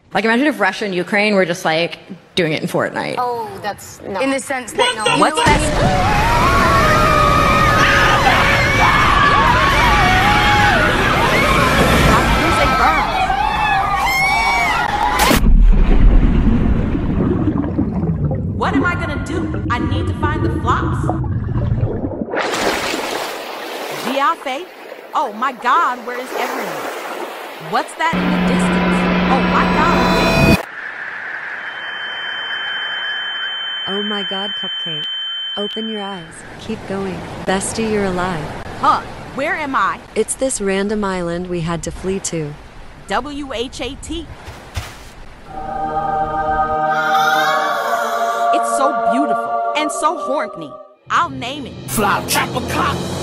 Like, imagine if Russia and Ukraine were just, like, doing it in Fortnite. Oh, that's no. In the sense that no. What's that? What am I gonna do? I need to find the flops. Giafe? Oh my God, where is everyone? What's that in the distance? Oh my God. Oh my God, Cupcake. Open your eyes. Keep going. Bestie, you're alive. Huh, where am I? It's this random island we had to flee to. WHAT. It's so beautiful and so horny. I'll name it. Flop, chopper, cop.